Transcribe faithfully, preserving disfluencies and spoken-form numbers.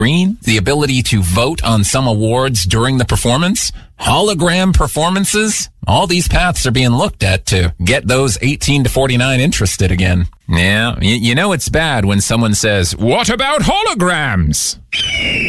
screen, the ability to vote on some awards during the performance, hologram performances. All these paths are being looked at to get those eighteen to forty-nine interested again. Yeah, you know it's bad when someone says, "What about holograms?"